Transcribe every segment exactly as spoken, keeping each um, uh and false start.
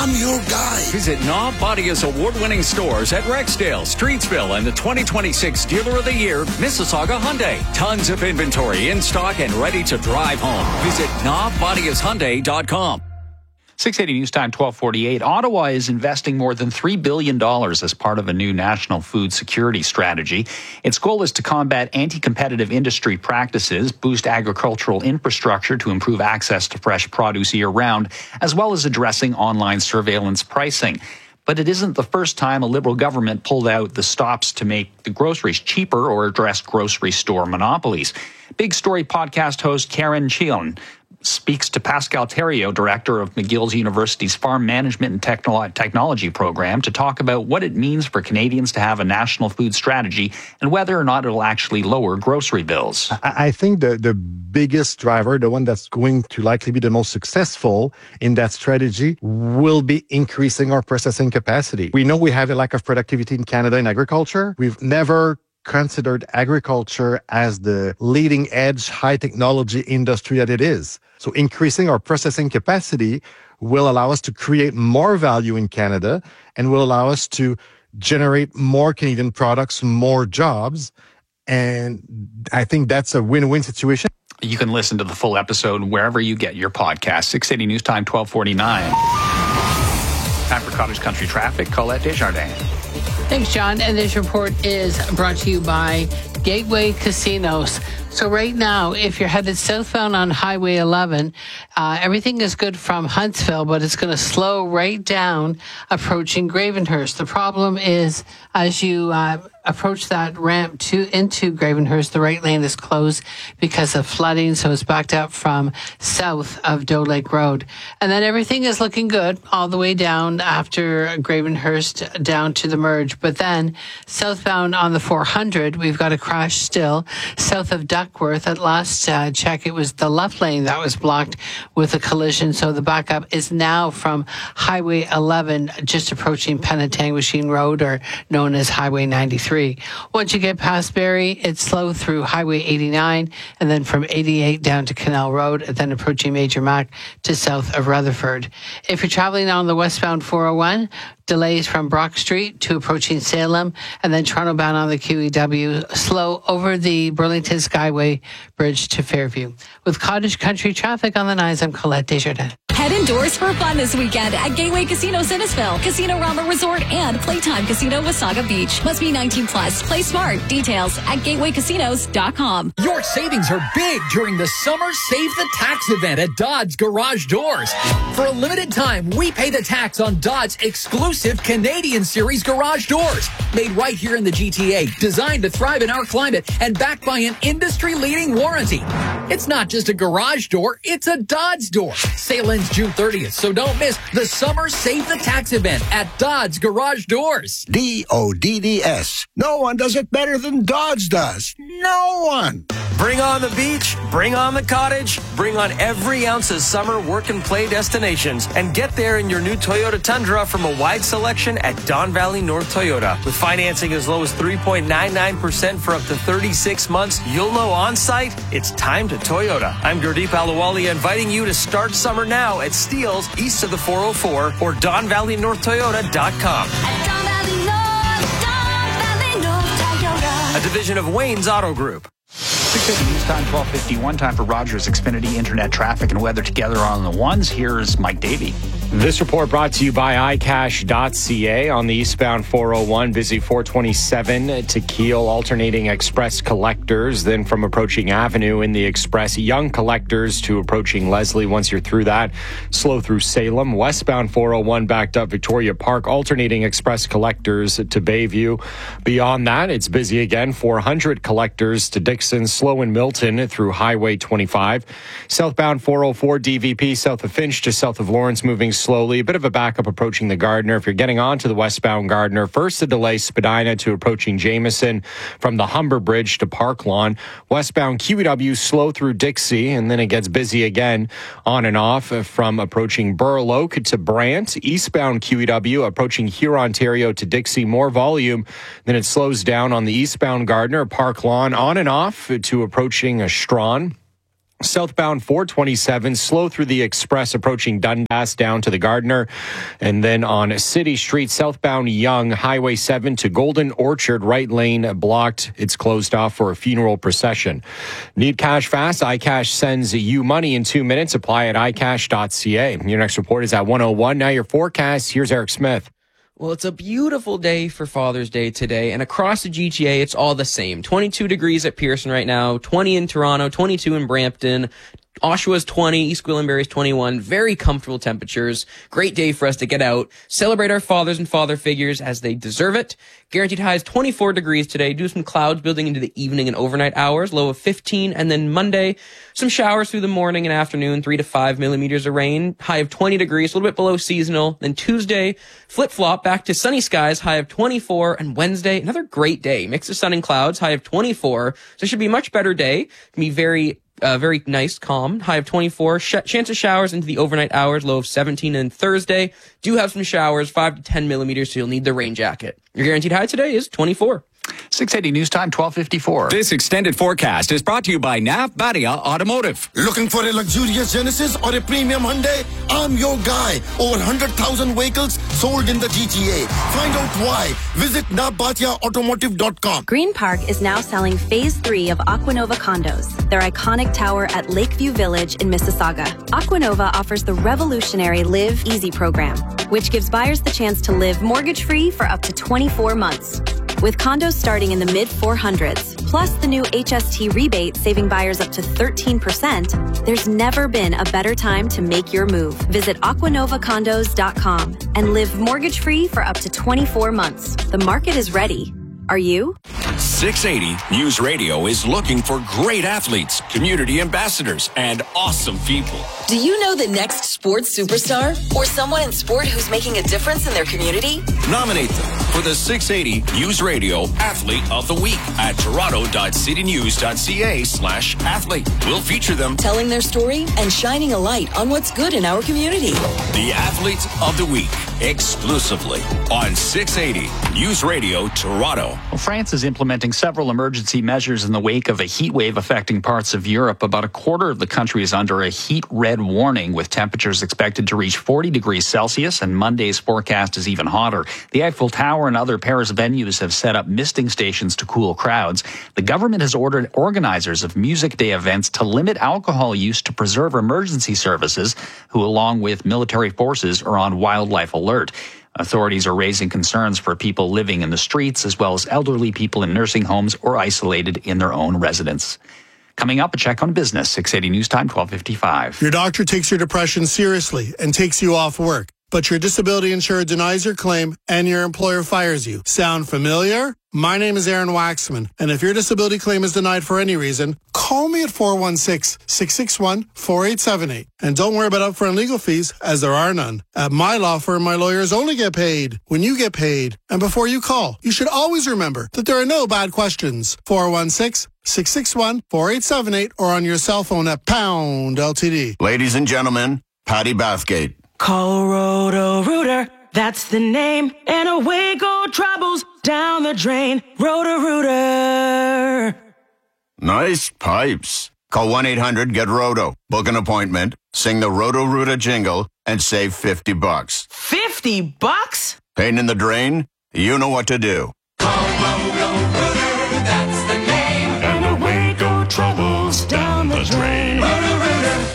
I'm your guy. Visit Knob Bodia's award-winning stores at Rexdale, Streetsville, and the twenty twenty-six Dealer of the Year, Mississauga Hyundai. Tons of inventory in stock and ready to drive home. Visit knob bodias hyundai dot com. six eighty News Time, twelve forty-eight. Ottawa is investing more than three billion dollars as part of a new national food security strategy. Its goal is to combat anti-competitive industry practices, boost agricultural infrastructure to improve access to fresh produce year-round, as well as addressing online surveillance pricing. But it isn't the first time a Liberal government pulled out the stops to make the groceries cheaper or address grocery store monopolies. Big Story podcast host Karen Cheon speaks to Pascal Theriault, director of McGill University's Farm Management and Technolo- Technology program, to talk about what it means for Canadians to have a national food strategy and whether or not it'll actually lower grocery bills. I think the, the biggest driver, the one that's going to likely be the most successful in that strategy, will be increasing our processing capacity. We know we have a lack of productivity in Canada in agriculture. We've never considered agriculture as the leading edge high technology industry that it is. So increasing our processing capacity will allow us to create more value in Canada and will allow us to generate more Canadian products, more jobs. And I think that's a win-win situation. You can listen to the full episode wherever you get your podcast. six eighty News Time, twelve forty-nine. Time for Cottage Country Traffic. Colette Desjardins. Thanks, John. And this report is brought to you by Gateway Casinos. So right now, if you're headed southbound on Highway eleven, uh, everything is good from Huntsville, but it's going to slow right down approaching Gravenhurst. The problem is, as you uh, approach that ramp to into Gravenhurst, the right lane is closed because of flooding, so it's backed up from south of Doe Lake Road. And then everything is looking good all the way down after Gravenhurst down to the merge. But then southbound on the four hundred, we've got a crash still south of Duckworth. At last uh, check, it was the left lane that was blocked with a collision. So the backup is now from Highway eleven, just approaching Penetanguishene Road, or known as Highway ninety-three. Once you get past Barrie, it's slow through Highway eighty-nine, and then from eighty-eight down to Canal Road, and then approaching Major Mac to south of Rutherford. If you're traveling on the westbound four oh one, delays from Brock Street to approaching Salem, and then Toronto bound on the Q E W, slow over the Burlington Skyway Bridge to Fairview. With Cottage Country Traffic on the nines, I'm Colette Desjardins. Head indoors for fun this weekend at Gateway Casino Sinnesville, Casino Rama Resort, and Playtime Casino Wasaga Beach. Must be nineteen plus. Play smart. Details at gateway casinos dot com. Your savings are big during the Summer Save the Tax event at Dodds Garage Doors. For a limited time, we pay the tax on Dodds exclusive Canadian Series garage doors. Made right here in the G T A, designed to thrive in our climate, and backed by an industry-leading warranty. It's not just a garage door, it's a Dodds door. Sale ends June thirtieth, so don't miss the Summer Save the Tax event at Dodds Garage Doors. D O D D S. No one does it better than Dodds does. No one. Bring on the beach, bring on the cottage, bring on every ounce of summer work and play destinations, and get there in your new Toyota Tundra from a wide selection at Don Valley North Toyota. With financing as low as three point nine nine percent for up to thirty-six months, you'll know on site it's time to Toyota. I'm Gurdeep Ahluwalia, inviting you to start summer now at Steeles east of the four oh four or don valley north toyota dot com. Don Valley North, Don Valley North Toyota. A division of Wayne's Auto Group. six eighty News Time, twelve fifty-one. Time for Rogers Xfinity Internet Traffic and Weather together on the ones. Here's Mike Davey. This report brought to you by i cash dot c a. On the eastbound four oh one, busy four twenty-seven to Kiel, alternating express collectors. Then from approaching Avenue in the express, young collectors to approaching Leslie. Once you're through that, slow through Salem. Westbound four oh one backed up Victoria Park, alternating express collectors to Bayview. Beyond that, it's busy again. four hundred collectors to Dixon, slow in Milton through Highway twenty-five. Southbound four oh four D V P south of Finch to south of Lawrence, moving slowly. A bit of a backup approaching the Gardiner. If you're getting on to the westbound Gardiner, first a delay Spadina to approaching Jameson from the Humber Bridge to Park Lawn. Westbound Q E W slow through Dixie, and then it gets busy again on and off from approaching Burloak to Brant. Eastbound Q E W approaching Huron, Ontario to Dixie, more volume. Then it slows down on the eastbound Gardiner, Park Lawn, on and off to approaching Strawn. Southbound four twenty-seven, slow through the Express approaching Dundas down to the Gardiner. And then on City Street, southbound Yonge, Highway seven to Golden Orchard, right lane blocked. It's closed off for a funeral procession. Need cash fast? iCash sends you money in two minutes. Apply at i cash dot c a. Your next report is at one oh one. Now your forecast. Here's Eric Smith. Well, it's a beautiful day for Father's Day today, and across the G T A, it's all the same. twenty-two degrees at Pearson right now, twenty in Toronto, twenty-two in Brampton. Oshawa's twenty, East Gwillimbury's twenty-one. Very comfortable temperatures. Great day for us to get out, celebrate our fathers and father figures as they deserve it. Guaranteed highs twenty-four degrees today. Do some clouds building into the evening and overnight hours. Low of fifteen. And then Monday, some showers through the morning and afternoon. Three to five millimeters of rain. High of twenty degrees, a little bit below seasonal. Then Tuesday, flip-flop back to sunny skies. High of twenty-four. And Wednesday, another great day. Mix of sun and clouds. High of twenty-four. So it should be a much better day. Can be very Uh, very nice, calm. High of twenty-four. Sh- chance of showers into the overnight hours. Low of seventeen. And Thursday, do have some showers, five to ten millimeters, so you'll need the rain jacket. Your guaranteed high today is twenty-four. six eighty News Time, twelve fifty-four. This extended forecast is brought to you by Navbadia Automotive. Looking for a luxurious Genesis or a premium Hyundai? I'm your guy. Over one hundred thousand vehicles sold in the G T A. Find out why. Visit navbadia automotive dot com. Green Park is now selling Phase three of Aquanova condos, their iconic tower at Lakeview Village in Mississauga. Aquanova offers the revolutionary Live Easy program, which gives buyers the chance to live mortgage-free for up to twenty-four months. With condos starting in the mid four hundreds, plus the new H S T rebate saving buyers up to thirteen percent, there's never been a better time to make your move. Visit aquanova condos dot com and live mortgage-free for up to twenty-four months. The market is ready. Are you? six eighty News Radio is looking for great athletes, community ambassadors, and awesome people. Do you know the next sports superstar or someone in sport who's making a difference in their community? Nominate them for the six eighty News Radio Athlete of the Week at toronto dot city news dot c a slash athlete. We'll feature them telling their story and shining a light on what's good in our community. The Athlete of the Week, exclusively on six eighty News Radio Toronto. Well, France is implementing several emergency measures in the wake of a heat wave affecting parts of Europe. About a quarter of the country is under a heat red warning, with temperatures expected to reach forty degrees Celsius, and Monday's forecast is even hotter. The Eiffel Tower and other Paris venues have set up misting stations to cool crowds. The government has ordered organizers of Music Day events to limit alcohol use to preserve emergency services, who, along with military forces, are on wildlife alert. Authorities are raising concerns for people living in the streets, as well as elderly people in nursing homes or isolated in their own residence. Coming up, a check on business. six eighty News Time, twelve fifty-five. Your doctor takes your depression seriously and takes you off work, but your disability insurer denies your claim and your employer fires you. Sound familiar? My name is Aaron Waxman, and if your disability claim is denied for any reason, call me at four one six, six six one, four eight seven eight. And don't worry about upfront legal fees, as there are none. At my law firm, my lawyers only get paid when you get paid. And before you call, you should always remember that there are no bad questions. four one six, six six one, four eight seven eight or on your cell phone at pound L T D. Ladies and gentlemen, Patty Bathgate. Call Roto-Rooter, that's the name, and away go troubles down the drain. Roto-Rooter. Nice pipes. Call one eight hundred get roto. Book an appointment, sing the Roto-Rooter jingle, and save fifty bucks. fifty bucks? Pain in the drain? You know what to do. Call Roto-Rooter, that's the name, and away go troubles down the drain. Roto-Rooter.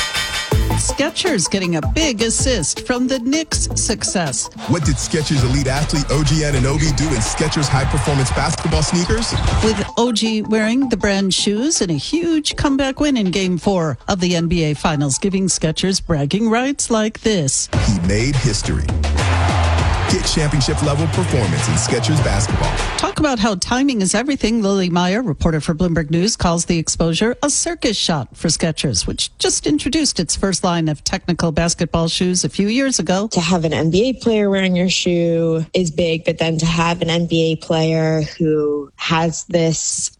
Skechers getting a big assist from the Knicks' success. What did Skechers elite athlete O G Anunoby do in Skechers high-performance basketball sneakers? With O G wearing the brand shoes in a huge comeback win in Game four of the N B A Finals, giving Skechers bragging rights like this. He made history. Get championship-level performance in Skechers basketball. Talk about how timing is everything. Lily Meyer, reporter for Bloomberg News, calls the exposure a circus shot for Skechers, which just introduced its first line of technical basketball shoes a few years ago. To have an N B A player wearing your shoe is big, but then to have an N B A player who has this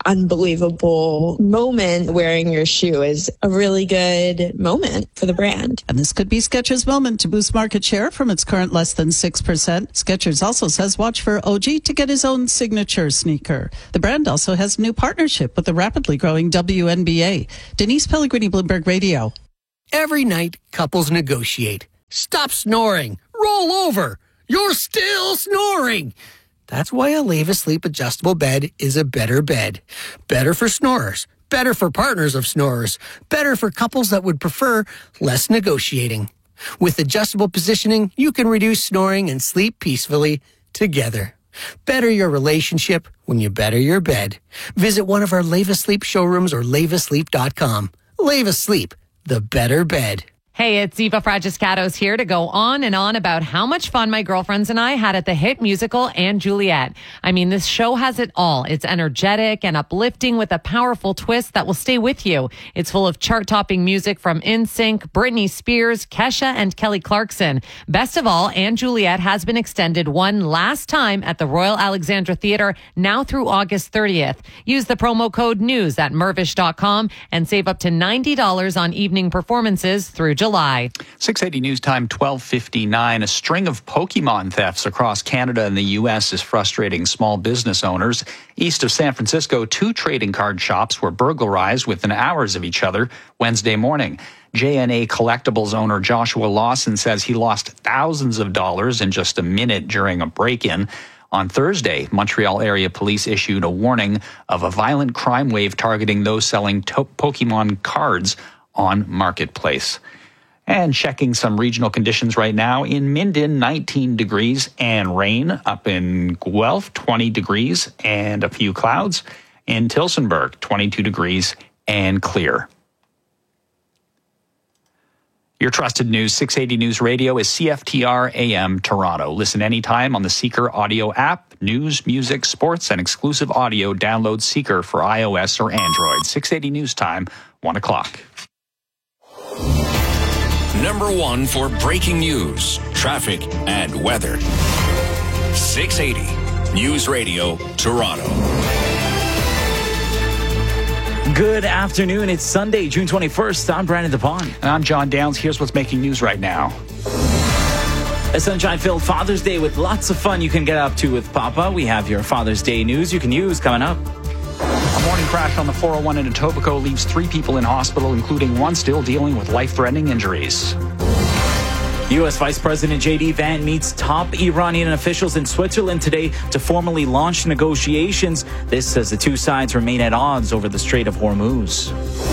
unbelievable moment. Wearing your shoe is a really good moment for the brand. And this could be Skechers' moment to boost market share from its current less than six percent. Skechers also says watch for O G to get his own signature sneaker. The brand also has a new partnership with the rapidly growing W N B A. Denise Pellegrini, Bloomberg Radio. Every night, couples negotiate. Stop snoring. Roll over. You're still snoring. That's why a Leva Sleep adjustable bed is a better bed. Better for snorers. Better for partners of snorers. Better for couples that would prefer less negotiating. With adjustable positioning, you can reduce snoring and sleep peacefully together. Better your relationship when you better your bed. Visit one of our Leva Sleep showrooms or leva sleep dot com. Leva Sleep, the better bed. Hey, it's Eva Fragiscatos here to go on and on about how much fun my girlfriends and I had at the hit musical And Juliet. I mean, this show has it all. It's energetic and uplifting with a powerful twist that will stay with you. It's full of chart-topping music from N Sync, Britney Spears, Kesha, and Kelly Clarkson. Best of all, And Juliet has been extended one last time at the Royal Alexandra Theatre, now through August thirtieth. Use the promo code NEWS at mervish dot com and save up to ninety dollars on evening performances through July. July. six eighty News Time, twelve fifty-nine. A string of Pokemon thefts across Canada and the U S is frustrating small business owners. East of San Francisco, two trading card shops were burglarized within hours of each other Wednesday morning. J N A Collectibles owner Joshua Lawson says he lost thousands of dollars in just a minute during a break-in. On Thursday, Montreal area police issued a warning of a violent crime wave targeting those selling to- Pokemon cards on Marketplace. And checking some regional conditions right now. In Minden, nineteen degrees and rain. Up in Guelph, twenty degrees and a few clouds. In Tillsonburg, twenty-two degrees and clear. Your trusted news, six eighty News Radio is C F T R A M Toronto. Listen anytime on the Seeker audio app. News, music, sports, and exclusive audio. Download Seeker for iOS or Android. six eighty News Time, one o'clock. Number one for breaking news, traffic, and weather. six eighty News Radio, Toronto. Good afternoon. It's Sunday, June twenty-first. I'm Brandon DePon. And I'm John Downs. Here's what's making news right now. A sunshine-filled Father's Day with lots of fun you can get up to with Papa. We have your Father's Day news you can use coming up. A morning crash on the four oh one in Etobicoke leaves three people in hospital, including one still dealing with life-threatening injuries. U S Vice President J D Vance meets top Iranian officials in Switzerland today to formally launch negotiations. This as the two sides remain at odds over the Strait of Hormuz.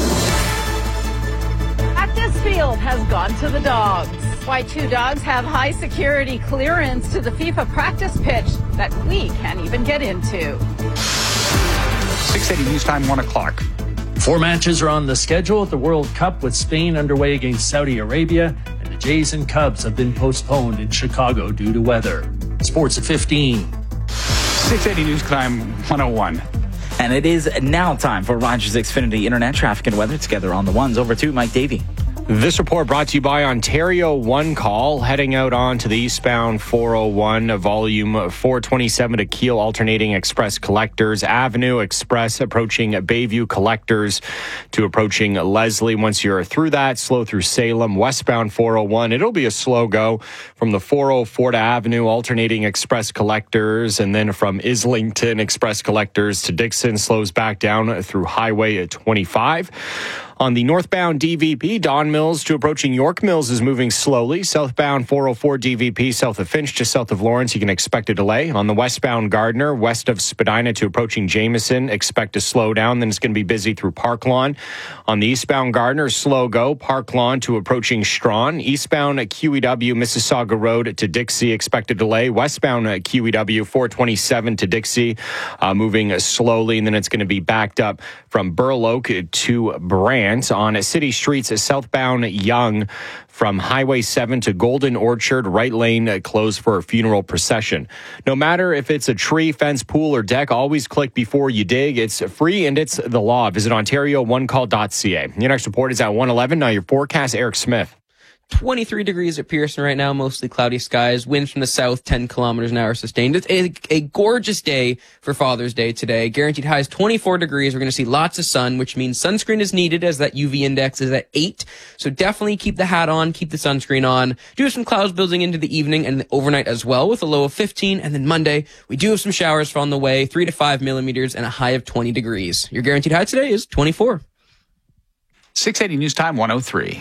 Practice field has gone to the dogs. Why two dogs have high security clearance to the FIFA practice pitch that we can't even get into. six eighty News Time, one o'clock. Four matches are on the schedule at the World Cup, with Spain underway against Saudi Arabia, and the Jays and Cubs have been postponed in Chicago due to weather. Sports at fifteen. six eighty News Time, one oh one. And it is now time for Rogers Xfinity Internet Traffic and Weather together on the ones. Over to Mike Davey. This report brought to you by Ontario One Call, heading out onto the eastbound four oh one, volume four twenty-seven to Kiel, alternating Express Collectors Avenue, Express approaching Bayview Collectors to approaching Leslie. Once you're through that, slow through Salem, westbound four oh one. It'll be a slow go from the four oh four to Avenue, alternating Express Collectors, and then from Islington Express Collectors to Dixon, slows back down through Highway twenty-five. On the northbound D V P, Don Mills to approaching York Mills is moving slowly. Southbound four oh four D V P, south of Finch, just south of Lawrence, you can expect a delay. On the westbound Gardner, west of Spadina to approaching Jameson, expect a slow down. Then it's going to be busy through Park Lawn. On the eastbound Gardner, slow go. Park Lawn to approaching Strawn. Eastbound Q E W, Mississauga Road to Dixie, expect a delay. Westbound Q E W, four twenty-seven to Dixie, uh, moving slowly. And then it's going to be backed up from Burloak to Brant. On city streets, southbound Yonge from Highway seven to Golden Orchard, right lane closed for a funeral procession. No matter if it's a tree, fence, pool, or deck, always click before you dig. It's free and it's the law. Visit ontario one call dot c a. Your next report is at one eleven. Now your forecast, Eric Smith. twenty-three degrees at Pearson right now, mostly cloudy skies, winds from the south, ten kilometers an hour sustained. It's a, a gorgeous day for Father's Day today. Guaranteed highs twenty-four degrees. We're going to see lots of sun, which means sunscreen is needed as that U V index is at eight. So definitely keep the hat on, keep the sunscreen on. Do have some clouds building into the evening and the overnight as well with a low of fifteen. And then Monday, we do have some showers on the way, three to five millimeters and a high of twenty degrees. Your guaranteed high today is twenty-four. six eighty News Time one oh three.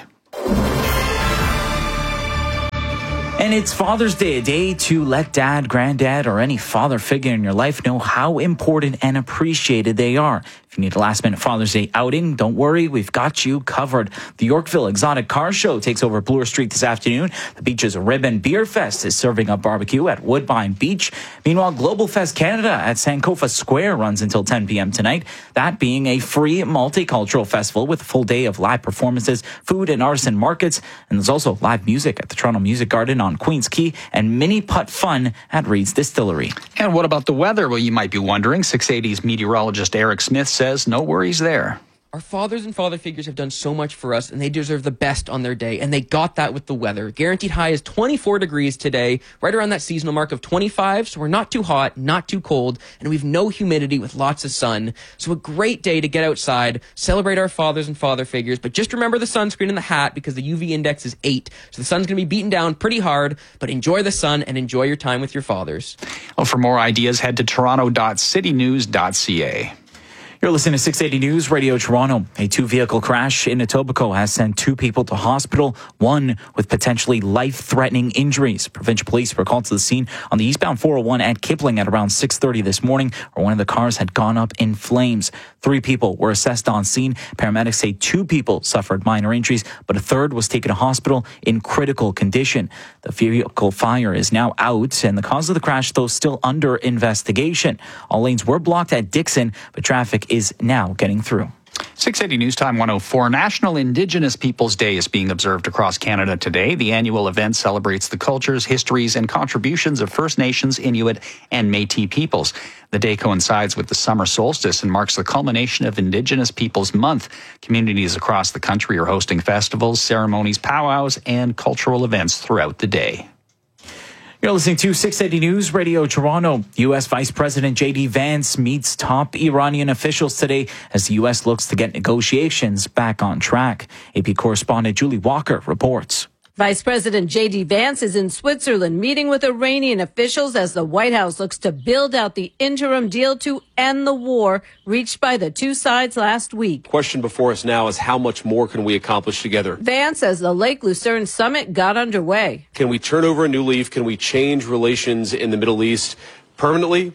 And it's Father's Day, a day to let dad, granddad, or any father figure in your life know how important and appreciated they are. If you need a last-minute Father's Day outing, don't worry, we've got you covered. The Yorkville Exotic Car Show takes over Bloor Street this afternoon. The beach's Ribbon Beer Fest is serving up barbecue at Woodbine Beach. Meanwhile, Global Fest Canada at Sankofa Square runs until ten p.m. tonight, that being a free multicultural festival with a full day of live performances, food and artisan markets, and there's also live music at the Toronto Music Garden on Queen's Quay and mini putt fun at Reed's Distillery. And what about the weather? Well, you might be wondering. six eighty's meteorologist Eric Smith says no worries there. Our fathers and father figures have done so much for us, and they deserve the best on their day, and they got that with the weather. Guaranteed high is twenty-four degrees today, right around that seasonal mark of twenty-five, so we're not too hot, not too cold, and we've no humidity with lots of sun. So a great day to get outside, celebrate our fathers and father figures, but just remember the sunscreen and the hat because the U V index is eight, so the sun's going to be beaten down pretty hard, but enjoy the sun and enjoy your time with your fathers. Well, for more ideas, head to toronto dot city news dot c a. You're listening to six eighty News Radio Toronto. A two-vehicle crash in Etobicoke has sent two people to hospital, one with potentially life-threatening injuries. Provincial police were called to the scene on the eastbound four oh one at Kipling at around six thirty this morning, where one of the cars had gone up in flames. Three people were assessed on scene. Paramedics say two people suffered minor injuries, but a third was taken to hospital in critical condition. The vehicle fire is now out, and the cause of the crash, though, still under investigation. All lanes were blocked at Dixon, but traffic is now getting through. six eighty News Time one oh four. National Indigenous Peoples Day is being observed across Canada today. The annual event celebrates the cultures, histories, and contributions of First Nations, Inuit, and Métis peoples. The day coincides with the summer solstice and marks the culmination of Indigenous Peoples Month. Communities across the country are hosting festivals, ceremonies, powwows, and cultural events throughout the day. You're listening to six eighty News Radio Toronto. U S Vice President J D Vance meets top Iranian officials today as the U S looks to get negotiations back on track. A P correspondent Julie Walker reports. Vice President J D Vance is in Switzerland meeting with Iranian officials as the White House looks to build out the interim deal to end the war reached by the two sides last week. Question before us now is how much more can we accomplish together? Vance says the Lake Lucerne summit got underway. Can we turn over a new leaf? Can we change relations in the Middle East permanently?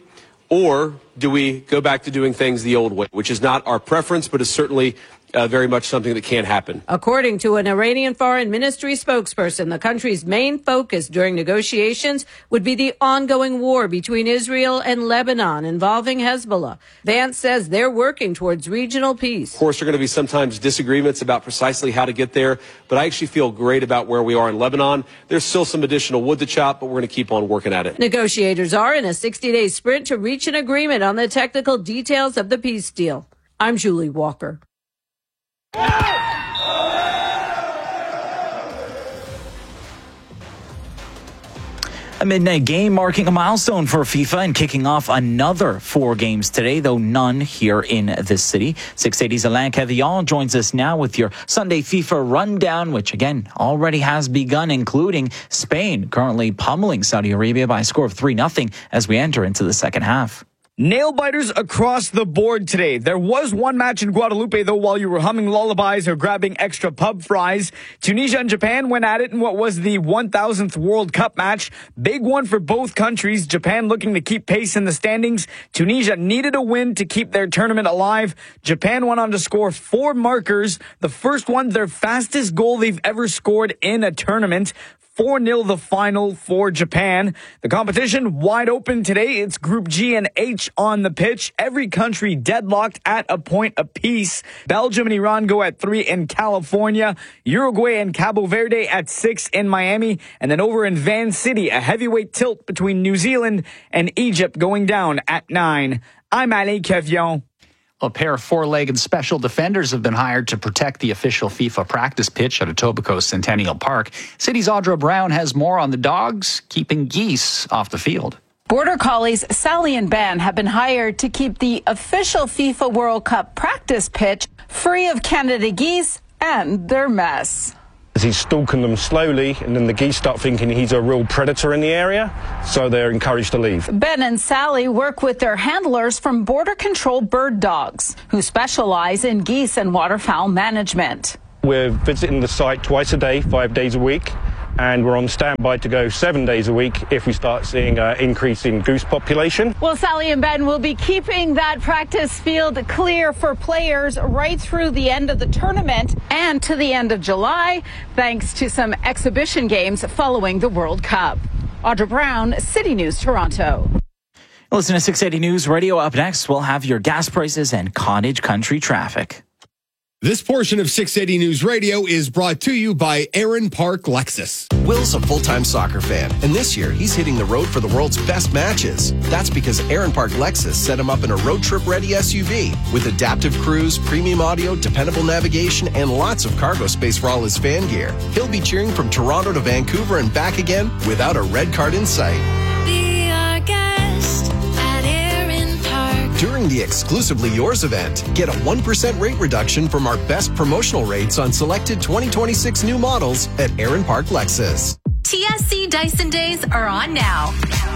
Or do we go back to doing things the old way, which is not our preference, but is certainly Uh, very much something that can happen. According to an Iranian Foreign Ministry spokesperson, the country's main focus during negotiations would be the ongoing war between Israel and Lebanon involving Hezbollah. Vance says they're working towards regional peace. Of course, there are going to be sometimes disagreements about precisely how to get there, but I actually feel great about where we are in Lebanon. There's still some additional wood to chop, but we're going to keep on working at it. Negotiators are in a sixty-day sprint to reach an agreement on the technical details of the peace deal. I'm Julie Walker. A midnight game marking a milestone for FIFA and kicking off another four games today, though none here in this city. six eighty's Alain Cavillon joins us now with your Sunday FIFA rundown, which again already has begun, including Spain currently pummeling Saudi Arabia by a score of three nothing as we enter into the second half. Nail biters across the board today. There was one match in Guadalupe, though, while you were humming lullabies or grabbing extra pub fries. Tunisia and Japan went at it in what was the one thousandth World Cup match. Big one for both countries. Japan looking to keep pace in the standings. Tunisia needed a win to keep their tournament alive. Japan went on to score four markers. The first one, their fastest goal they've ever scored in a tournament. four nil the final for Japan. The competition wide open today. It's Group G and H on the pitch. Every country deadlocked at a point apiece. Belgium and Iran go at three in California. Uruguay and Cabo Verde at six in Miami. And then over in Van City, a heavyweight tilt between New Zealand and Egypt going down at nine. I'm Ali Kevion. A pair of four-legged special defenders have been hired to protect the official FIFA practice pitch at Etobicoke Centennial Park. City's Audra Brown has more on the dogs keeping geese off the field. Border Collies Sally and Ben have been hired to keep the official FIFA World Cup practice pitch free of Canada geese and their mess. He's stalking them slowly, and then the geese start thinking he's a real predator in the area, so they're encouraged to leave. Ben and Sally work with their handlers from Border Control Bird Dogs, who specialize in geese and waterfowl management. We're visiting the site twice a day, five days a week, and we're on standby to go seven days a week if we start seeing an increase in goose population. Well, Sally and Ben will be keeping that practice field clear for players right through the end of the tournament and to the end of July, thanks to some exhibition games following the World Cup. Audra Brown, City News, Toronto. Listen to six eighty News Radio. Up next, we'll have your gas prices and cottage country traffic. This portion of six eighty News Radio is brought to you by Aaron Park Lexus. Will's a full-time soccer fan, and this year he's hitting the road for the world's best matches. That's because Aaron Park Lexus set him up in a road trip-ready S U V with adaptive cruise, premium audio, dependable navigation, and lots of cargo space for all his fan gear. He'll be cheering from Toronto to Vancouver and back again without a red card in sight. Be our guest at Aaron Park. During the Exclusively Yours event, get a one percent rate reduction from our best promotional rates on selected twenty twenty-six new models at Aaron Park Lexus. T S C Dyson Days are on now.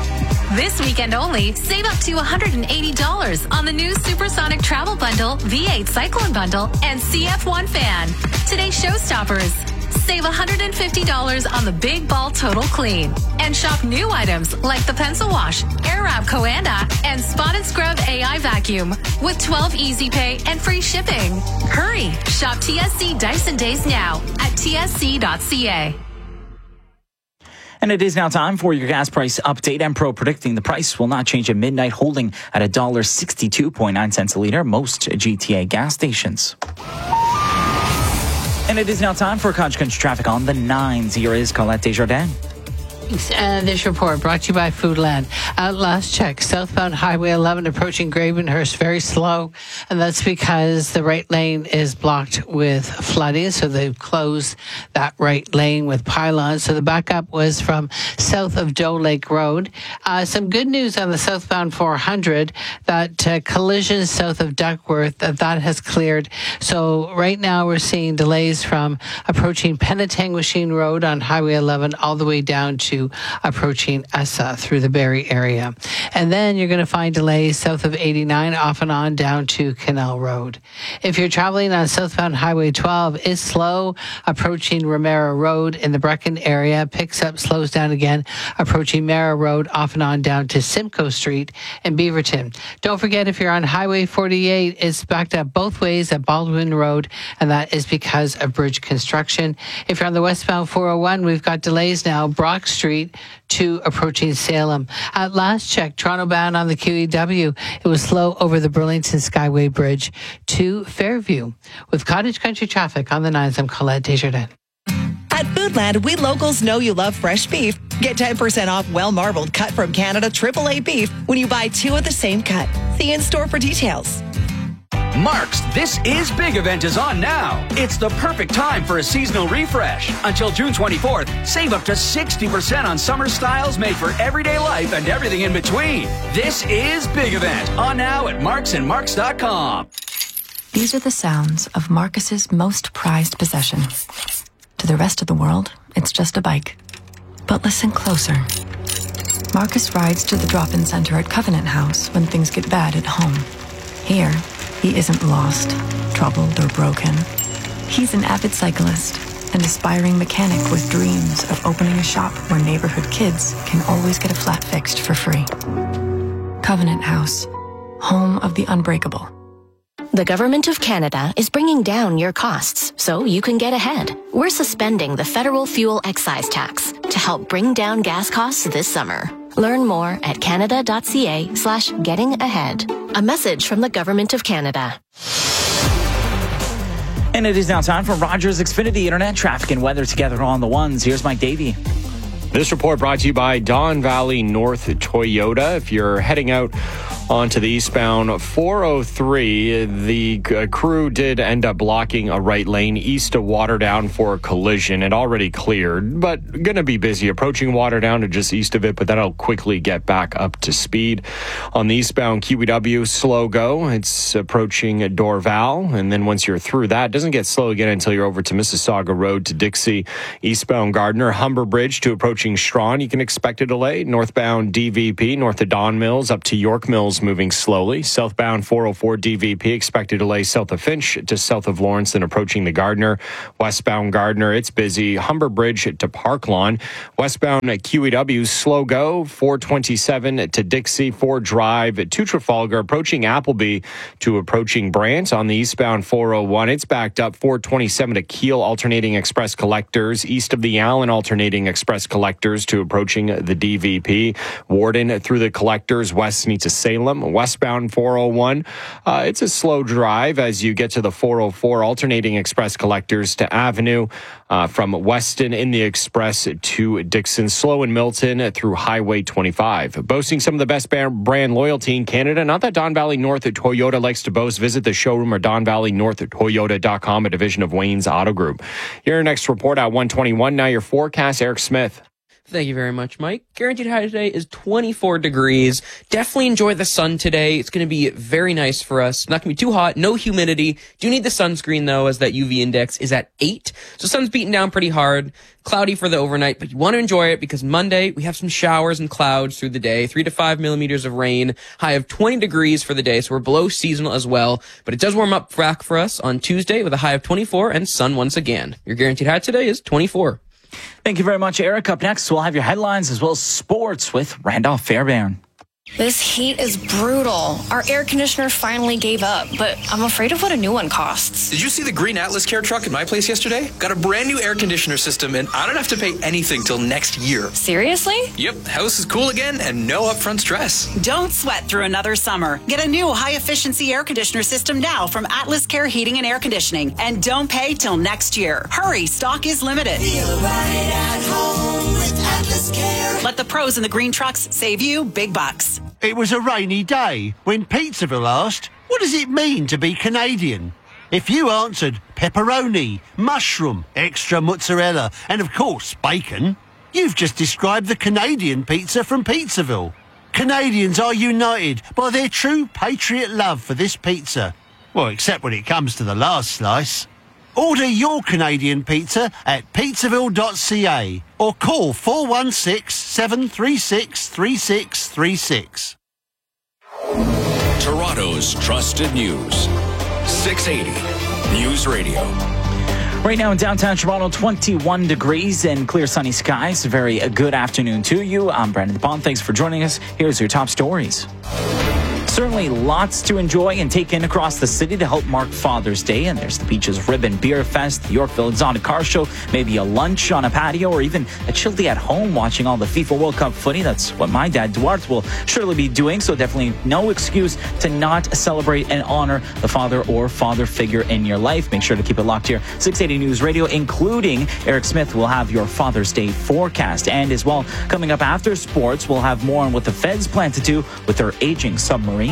This weekend only, save up to one hundred eighty dollars on the new Supersonic Travel Bundle, V eight Cyclone Bundle, and C F one Fan. Today's showstoppers. Save one hundred fifty dollars on the Big Ball Total Clean. And shop new items like the Pencil Wash, Airwrap Coanda, and Spotted Scrub A I Vacuum with twelve Easy Pay and free shipping. Hurry! Shop T S C Dyson Days now at T S C dot C A. And it is now time for your gas price update. Empro predicting the price will not change at midnight, holding at one dollar sixty-two point nine cents a litre, most G T A gas stations. And it is now time for Cottage Country traffic on the nines. Here is Colette Desjardins. Uh, this report brought to you by Foodland. At last check, southbound Highway eleven approaching Gravenhurst very slow, and that's because the right lane is blocked with flooding, so they've closed that right lane with pylons. So the backup was from south of Doe Lake Road. Uh, some good news on the southbound four hundred, that uh, collision south of Duckworth, that that has cleared. So right now we're seeing delays from approaching Penetanguishene Road on Highway eleven all the way down to approaching Essa through the Barrie area. And then you're going to find delays south of eighty-nine off and on down to Canal Road. If you're traveling on southbound Highway twelve, it's slow approaching Romero Road in the Brecken area, picks up, slows down again approaching Mara Road off and on down to Simcoe Street in Beaverton. Don't forget, if you're on Highway forty-eight, it's backed up both ways at Baldwin Road, and that is because of bridge construction. If you're on the westbound four oh one, we've got delays now, Brock Street to approaching Salem. At last check, Toronto bound on the Q E W, it was slow over the Burlington Skyway Bridge to Fairview. With Cottage Country traffic on the nines, I'm Colette Desjardins. At Foodland, we locals know you love fresh beef. Get ten percent off well-marbled cut from Canada triple A beef when you buy two of the same cut. See you in store for details. Mark's This Is Big event is on now. It's the perfect time for a seasonal refresh. Until June twenty-fourth, save up to sixty percent on summer styles made for everyday life and everything in between. This Is Big event on now at marks and marks dot com. These are the sounds of Marcus's most prized possession. To the rest of the world, it's just a bike. But listen closer. Marcus rides to the drop-in center at Covenant House when things get bad at home. Here, he isn't lost, troubled, or broken. He's an avid cyclist, an aspiring mechanic with dreams of opening a shop where neighborhood kids can always get a flat fixed for free. Covenant House, home of the unbreakable. The Government of Canada is bringing down your costs so you can get ahead. We're suspending the federal fuel excise tax to help bring down gas costs this summer. Learn more at canada.ca slash getting ahead. A message from the Government of Canada. And it is now time for Rogers Xfinity Internet traffic and weather together on the ones. Here's Mike Davey. This report brought to you by Don Valley North Toyota. If you're heading out onto the eastbound four oh three, the uh, crew did end up blocking a right lane east of Waterdown for a collision. It already cleared, but going to be busy approaching Waterdown to just east of it, but that'll quickly get back up to speed. On the eastbound Q E W, slow go. It's approaching Dorval, and then once you're through that, it doesn't get slow again until you're over to Mississauga Road to Dixie. Eastbound Gardner, Humber Bridge to approaching Strawn, you can expect a delay. Northbound D V P, north of Don Mills, up to York Mills, moving slowly. Southbound four oh four D V P, expected delay south of Finch to south of Lawrence, then approaching the Gardner. Westbound Gardner, it's busy. Humber Bridge to Park Lawn. Westbound Q E W, slow go. four twenty-seven to Dixie, four Drive to Trafalgar, approaching Appleby to approaching Brant. On the eastbound four oh one, it's backed up. four twenty-seven to Kiel, alternating express collectors. East of the Allen, alternating express collectors to approaching the D V P. Warden through the collectors, west to Salem. Westbound four oh one, uh, it's a slow drive as you get to the four oh four, alternating express collectors to Avenue. Uh, from Weston in the express to Dixon. Slow in Milton through Highway twenty-five. Boasting some of the best brand loyalty in Canada. Not that Don Valley North Toyota likes to boast. Visit the showroom or don valley north toyota dot com, a division of Wayne's Auto Group. Your next report at one twenty-one. Now your forecast, Eric Smith. Thank you very much, Mike. Guaranteed high today is twenty-four degrees. Definitely enjoy the sun today. It's going to be very nice for us. Not going to be too hot. No humidity. Do need the sunscreen, though, as that U V index is at eight. So sun's beating down pretty hard. Cloudy for the overnight, but you want to enjoy it because Monday we have some showers and clouds through the day. Three to five millimeters of rain. High of twenty degrees for the day, so we're below seasonal as well. But it does warm up back for us on Tuesday with a high of twenty-four and sun once again. Your guaranteed high today is twenty-four. Thank you very much, Eric. Up next, we'll have your headlines as well as sports with Randolph Fairbairn. This heat is brutal. Our air conditioner finally gave up, but I'm afraid of what a new one costs. Did you see the green Atlas Care truck at my place yesterday? Got a brand new air conditioner system, and I don't have to pay anything till next year. Seriously? Yep, house is cool again and no upfront stress. Don't sweat through another summer. Get a new high-efficiency air conditioner system now from Atlas Care Heating and Air Conditioning, and don't pay till next year. Hurry, stock is limited. Feel right at home with Atlas Care. Let the pros in the green trucks save you big bucks. It was a rainy day when Pizzaville asked, what does it mean to be Canadian? If you answered pepperoni, mushroom, extra mozzarella, and of course bacon, you've just described the Canadian pizza from Pizzaville. Canadians are united by their true patriot love for this pizza. Well, except when it comes to the last slice. Order your Canadian pizza at pizzaville dot c a or call four one six, seven three six, three six three six. Toronto's trusted news. six eighty News Radio. Right now in downtown Toronto, twenty-one degrees and clear sunny skies. A very good afternoon to you. I'm Brandon DePont. Thanks for joining us. Here's your top stories. Certainly lots to enjoy and take in across the city to help mark Father's Day. And there's the Beaches Ribbon Beer Fest, the Yorkville Exotic Car Show, maybe a lunch on a patio, or even a chill day at home watching all the FIFA World Cup footy. That's what my dad, Duarte, will surely be doing. So definitely no excuse to not celebrate and honor the father or father figure in your life. Make sure to keep it locked here. six eighty News Radio, including Eric Smith, will have your Father's Day forecast. And as well, coming up after sports, we'll have more on what the feds plan to do with their aging submarines.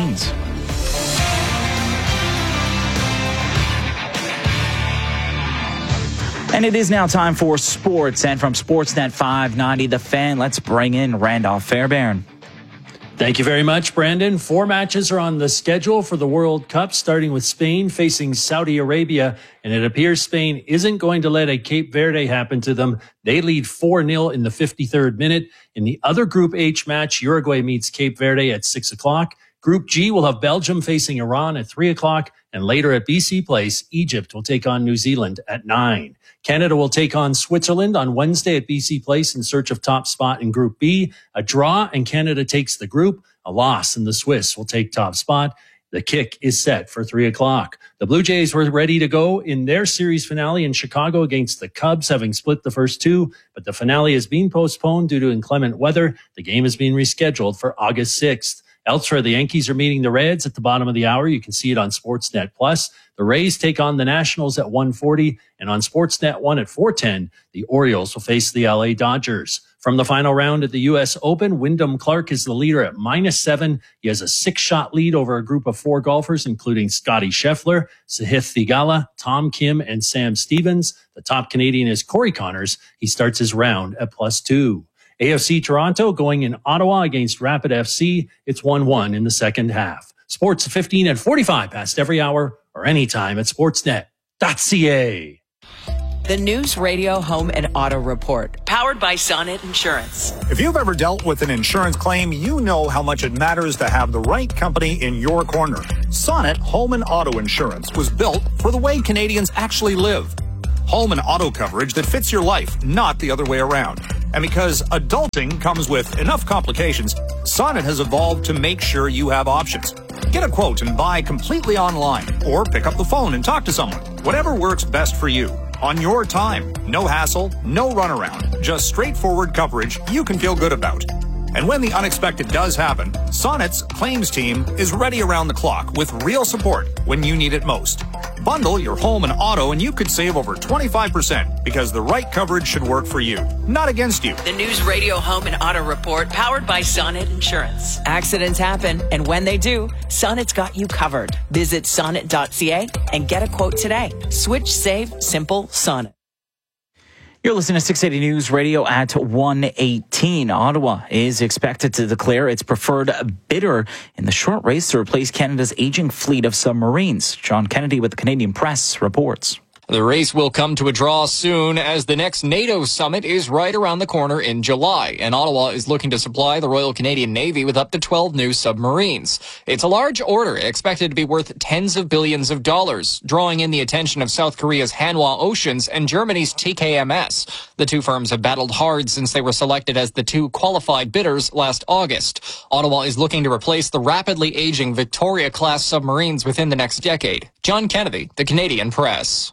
And it is now time for sports. And from Sportsnet five ninety, The Fan, let's bring in Randolph Fairbairn. Thank you very much, Brandon. Four matches are on the schedule for the World Cup, starting with Spain facing Saudi Arabia. And it appears Spain isn't going to let a Cape Verde happen to them. They lead four nil in the fifty-third minute. In the other Group H match, Uruguay meets Cape Verde at six o'clock. Group G will have Belgium facing Iran at three o'clock, and later at B C Place, Egypt will take on New Zealand at nine. Canada will take on Switzerland on Wednesday at B C Place in search of top spot in Group B. A draw and Canada takes the group. A loss and the Swiss will take top spot. The kick is set for three o'clock. The Blue Jays were ready to go in their series finale in Chicago against the Cubs, having split the first two, but the finale is being postponed due to inclement weather. The game is being rescheduled for August sixth. Elsewhere, the Yankees are meeting the Reds at the bottom of the hour. You can see it on Sportsnet Plus. The Rays take on the Nationals at one forty, and on Sportsnet one at four ten, the Orioles will face the L A Dodgers. From the final round at the U S Open, Wyndham Clark is the leader at minus seven. He has a six-shot lead over a group of four golfers, including Scotty Scheffler, Sahith Theegala, Tom Kim, and Sam Stevens. The top Canadian is Corey Connors. He starts his round at plus two. A F C Toronto going in Ottawa against Rapid F C. It's one one in the second half. Sports fifteen and forty-five past every hour or anytime at sportsnet dot c a. The News Radio Home and Auto Report, powered by Sonnet Insurance. If you've ever dealt with an insurance claim, you know how much it matters to have the right company in your corner. Sonnet Home and Auto Insurance was built for the way Canadians actually live. Home and auto coverage that fits your life, not the other way around. And because adulting comes with enough complications, Sonnet has evolved to make sure you have options. Get a quote and buy completely online, or pick up the phone and talk to someone. Whatever works best for you. On your time. No hassle, no runaround. Just straightforward coverage you can feel good about. And when the unexpected does happen, Sonnet's claims team is ready around the clock with real support when you need it most. Bundle your home and auto and you could save over twenty-five percent because the right coverage should work for you, not against you. The News Radio Home and Auto Report, powered by Sonnet Insurance. Accidents happen, and when they do, Sonnet's got you covered. Visit sonnet dot c a and get a quote today. Switch, save, simple, Sonnet. You're listening to six eighty News Radio at one eighteen. Ottawa is expected to declare its preferred bidder in the short race to replace Canada's aging fleet of submarines. John Kennedy with the Canadian Press reports. The race will come to a draw soon as the next NATO summit is right around the corner in July, and Ottawa is looking to supply the Royal Canadian Navy with up to twelve new submarines. It's a large order, expected to be worth tens of billions of dollars, drawing in the attention of South Korea's Hanwha Oceans and Germany's T K M S. The two firms have battled hard since they were selected as the two qualified bidders last August. Ottawa is looking to replace the rapidly aging Victoria-class submarines within the next decade. John Kennedy, the Canadian Press.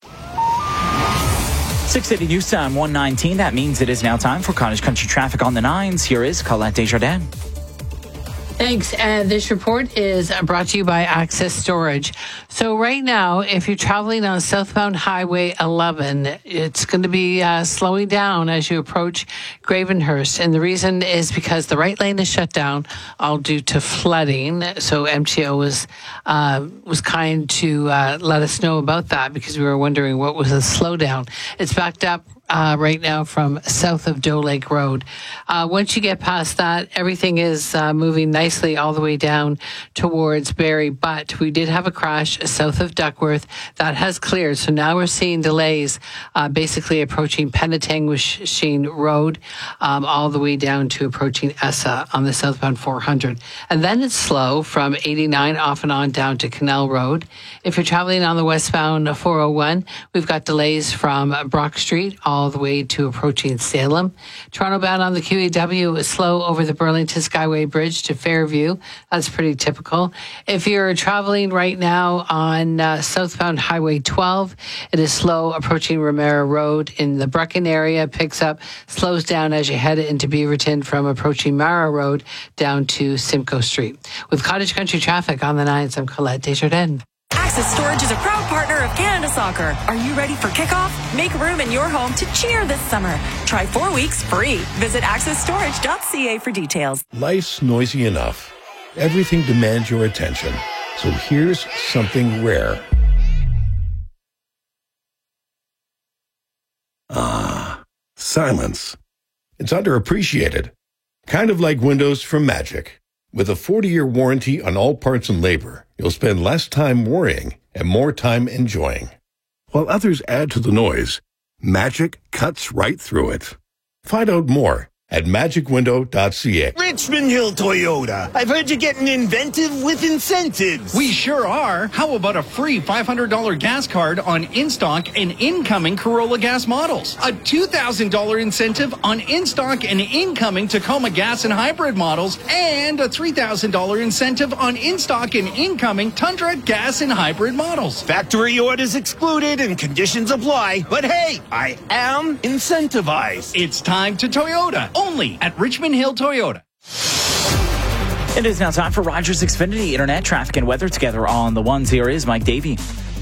six eighty News Time, one nineteen. That means it is now time for Cottage Country Traffic on the Nines. Here is Colette Desjardins. Thanks. Uh, this report is brought to you by Access Storage. So right now, if you're traveling on southbound Highway eleven, it's going to be uh, slowing down as you approach Gravenhurst. And the reason is because the right lane is shut down, all due to flooding. So M T O was uh, was kind to uh, let us know about that because we were wondering what was the slowdown. It's backed up Uh, right now from south of Doe Lake Road. Uh, once you get past that, everything is uh, moving nicely all the way down towards Barrie. But we did have a crash south of Duckworth that has cleared. So now we're seeing delays uh, basically approaching Penetanguishene Road um, all the way down to approaching Essa on the southbound four hundred. And then it's slow from eighty-nine off and on down to Canal Road. If you're traveling on the westbound four oh one, we've got delays from Brock Street all all the way to approaching Salem. Toronto bound on the Q E W is slow over the Burlington Skyway Bridge to Fairview. That's pretty typical. If you're traveling right now on uh, southbound Highway twelve, it is slow approaching Romero Road in the Breckin area. Picks up, slows down as you head into Beaverton from approaching Mara Road down to Simcoe Street. With Cottage Country Traffic on the nines, I'm Colette Desjardins. Access Storage is a proud partner of Canada Soccer. Are you ready for kickoff? Make room in your home to cheer this summer. Try four weeks free. Visit access storage dot c a for details. Life's noisy enough. Everything demands your attention. So here's something rare. Ah, silence. It's underappreciated. Kind of like Windows from Magic. With a forty-year warranty on all parts and labor, you'll spend less time worrying and more time enjoying. While others add to the noise, Magic cuts right through it. Find out more at magic window dot c a. Richmond Hill Toyota. I've heard you're getting inventive with incentives. We sure are. How about a free five hundred dollars gas card on in-stock and incoming Corolla gas models? A two thousand dollars incentive on in-stock and incoming Tacoma gas and hybrid models, and a three thousand dollars incentive on in-stock and incoming Tundra gas and hybrid models. Factory orders excluded and conditions apply. But hey, I am incentivized. It's time to Toyota. Only at Richmond Hill Toyota. It is now time for Rogers Xfinity Internet traffic and weather together on the ones. Here is Mike Davey.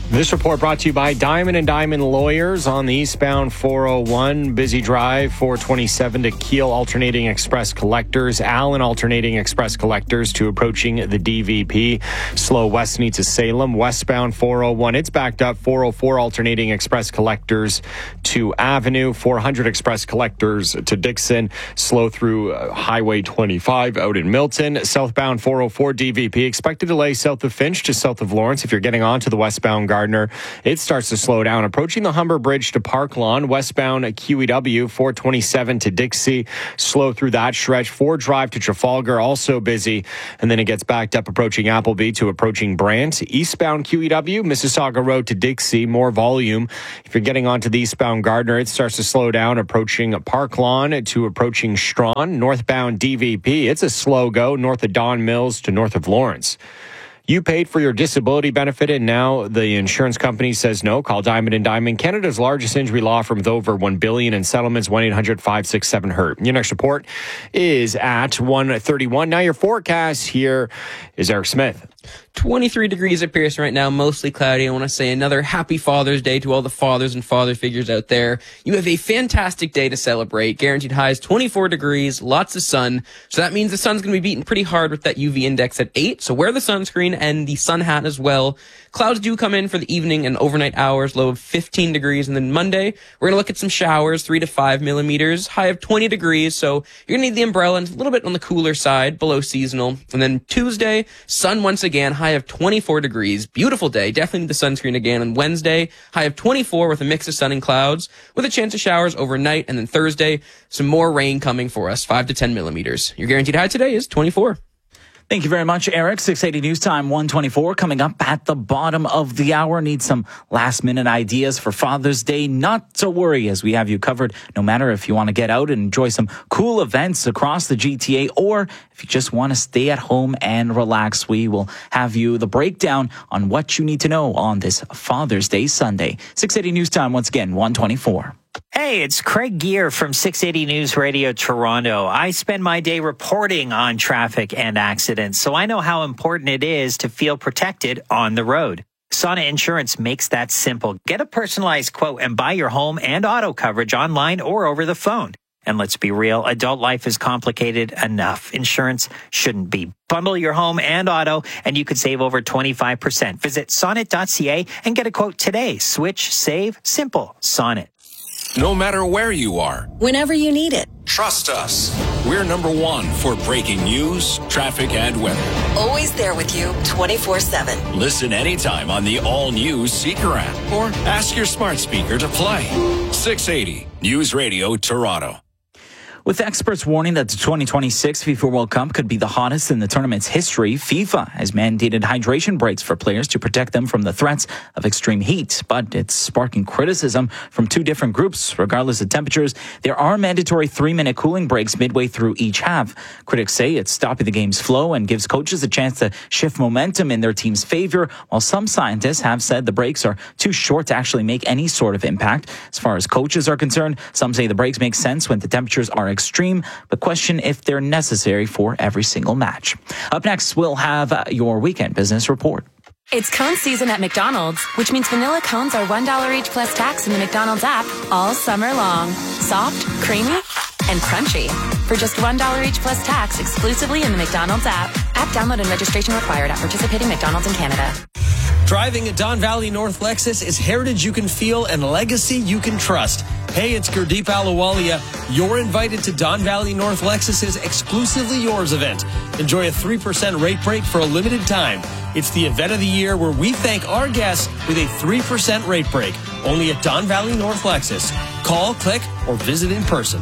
This report brought to you by Diamond and Diamond Lawyers on the eastbound four oh one. Busy drive four twenty-seven to Kiel Alternating Express Collectors. Allen Alternating Express Collectors to approaching the D V P. Slow west to Salem. Westbound four oh one. It's backed up. four oh four Alternating Express Collectors to Avenue. four hundred Express Collectors to Dixon. Slow through uh, Highway twenty-five out in Milton. Southbound four oh four D V P. Expected delay south of Finch to south of Lawrence. If you're getting on to the westbound Gardner, it starts to slow down. Approaching the Humber Bridge to Park Lawn, westbound Q E W, four twenty-seven to Dixie. Slow through that stretch. Ford Drive to Trafalgar, also busy. And then it gets backed up approaching Appleby to approaching Brant. Eastbound Q E W, Mississauga Road to Dixie, more volume. If you're getting onto the eastbound Gardner, it starts to slow down approaching Park Lawn to approaching Strawn. Northbound D V P, it's a slow go north of Don Mills to north of Lawrence. You paid for your disability benefit, and now the insurance company says no. Call Diamond and Diamond, Canada's largest injury law firm with over one billion dollars in settlements, one eight hundred five six seven hurt. Your next report is at one thirty-one. Now your forecast here is Eric Smith. twenty-three degrees at Pearson right now, mostly cloudy. I want to say another happy Father's Day to all the fathers and father figures out there. You have a fantastic day to celebrate. Guaranteed highs twenty-four degrees, lots of sun. So that means the sun's going to be beaten pretty hard with that U V index at eight. So wear the sunscreen and the sun hat as well. Clouds do come in for the evening and overnight hours, low of fifteen degrees. And then Monday, we're going to look at some showers, three to five millimeters, high of twenty degrees. So you're going to need the umbrella and a little bit on the cooler side, below seasonal. And then Tuesday, sun once again, high of twenty-four degrees. Beautiful day. Definitely need the sunscreen again. On Wednesday, high of twenty-four with a mix of sun and clouds with a chance of showers overnight. And then Thursday, some more rain coming for us, five to ten millimeters. Your guaranteed high today is twenty-four. Thank you very much, Eric. six eighty News Time, one twenty-four. Coming up at the bottom of the hour. Need some last-minute ideas for Father's Day. Not to worry, as we have you covered, no matter if you want to get out and enjoy some cool events across the G T A, or if you just want to stay at home and relax, we will have you the breakdown on what you need to know on this Father's Day Sunday. six eighty News Time, once again, one twenty-four. Hey, it's Craig Gear from six eighty News Radio Toronto. I spend my day reporting on traffic and accidents, so I know how important it is to feel protected on the road. Sonnet Insurance makes that simple. Get a personalized quote and buy your home and auto coverage online or over the phone. And let's be real, adult life is complicated enough. Insurance shouldn't be. Bundle your home and auto, and you could save over twenty-five percent. Visit sonnet dot c a and get a quote today. Switch, save, simple. Sonnet. No matter where you are, whenever you need it. Trust us. We're number one for breaking news, traffic, and weather. Always there with you twenty-four seven. Listen anytime on the all-new Seeker app or ask your smart speaker to play. six eighty News Radio Toronto. With experts warning that the twenty twenty-six FIFA World Cup could be the hottest in the tournament's history, FIFA has mandated hydration breaks for players to protect them from the threats of extreme heat. But it's sparking criticism from two different groups. Regardless of temperatures, there are mandatory three-minute cooling breaks midway through each half. Critics say it's stopping the game's flow and gives coaches a chance to shift momentum in their team's favor, while some scientists have said the breaks are too short to actually make any sort of impact. As far as coaches are concerned, some say the breaks make sense when the temperatures are extreme, but question if they're necessary for every single match. Up next, we'll have uh, your weekend business report. It's cone season at McDonald's, which means vanilla cones are one dollar each plus tax in the McDonald's app all summer long. Soft, creamy, and crunchy. For just one dollar each plus tax exclusively in the McDonald's app. App download and registration required at participating McDonald's in Canada. Driving a Don Valley North Lexus is heritage you can feel and legacy you can trust. Hey, it's Gurdeep Ahluwalia. You're invited to Don Valley North Lexus's Exclusively Yours event. Enjoy a three percent rate break for a limited time. It's the event of the year where we thank our guests with a three percent rate break. Only at Don Valley North Lexus. Call, click, or visit in person.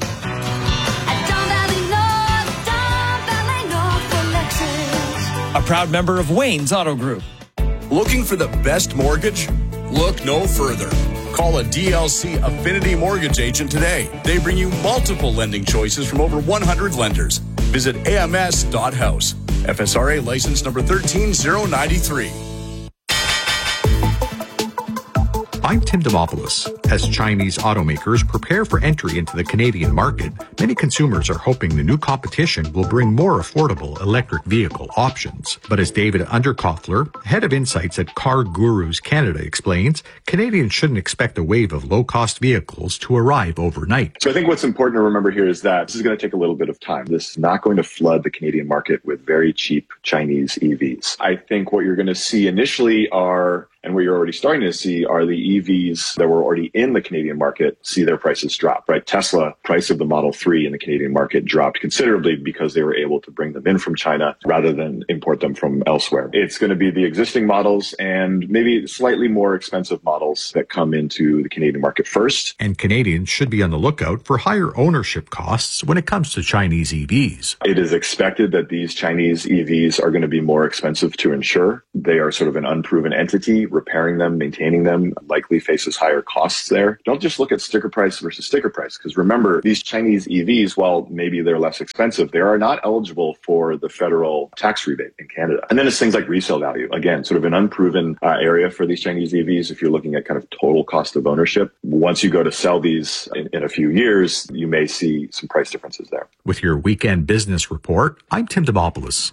A proud member of Wayne's Auto Group. Looking for the best mortgage? Look no further. Call a D L C Affinity Mortgage agent today. They bring you multiple lending choices from over one hundred lenders. Visit A M S dot house. F S R A license number one three zero nine three. I'm Tim Demopoulos. As Chinese automakers prepare for entry into the Canadian market, many consumers are hoping the new competition will bring more affordable electric vehicle options. But as David Underkoffler, head of insights at Car Gurus Canada, explains, Canadians shouldn't expect a wave of low-cost vehicles to arrive overnight. So I think what's important to remember here is that this is going to take a little bit of time. This is not going to flood the Canadian market with very cheap Chinese E Vs. I think what you're going to see initially are, and what you're already starting to see, are the E Vs that were already in the Canadian market see their prices drop, right? Tesla, price of the Model three in the Canadian market dropped considerably because they were able to bring them in from China rather than import them from elsewhere. It's going to be the existing models and maybe slightly more expensive models that come into the Canadian market first. And Canadians should be on the lookout for higher ownership costs when it comes to Chinese E Vs. It is expected that these Chinese E Vs are going to be more expensive to insure. They are sort of an unproven entity. Repairing them, maintaining them likely faces higher costs there. Don't just look at sticker price versus sticker price, because remember, these Chinese E Vs, while maybe they're less expensive, they are not eligible for the federal tax rebate in Canada. And then it's things like resale value. Again, sort of an unproven uh, area for these Chinese E Vs if you're looking at kind of total cost of ownership. Once you go to sell these in, in a few years, you may see some price differences there. With your weekend business report, I'm Tim Demopoulos.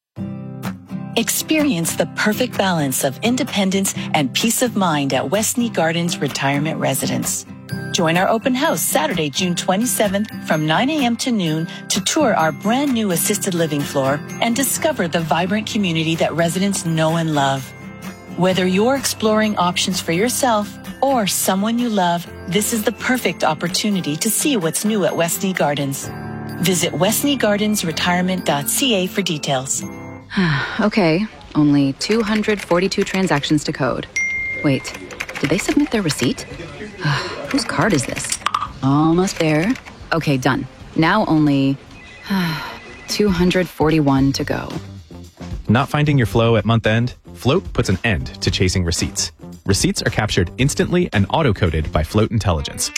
Experience the perfect balance of independence and peace of mind at Westney Gardens Retirement Residence. Join our open house Saturday, June twenty-seventh from nine a.m. to noon to tour our brand new assisted living floor and discover the vibrant community that residents know and love. Whether you're exploring options for yourself or someone you love, this is the perfect opportunity to see what's new at Westney Gardens. Visit westney gardens retirement dot c a for details. Okay, only two hundred forty-two transactions to code. Wait, did they submit their receipt? Whose card is this? Almost there. Okay, done. Now only two hundred forty-one to go. Not finding your flow at month end? Float puts an end to chasing receipts. Receipts are captured instantly and auto-coded by Float Intelligence.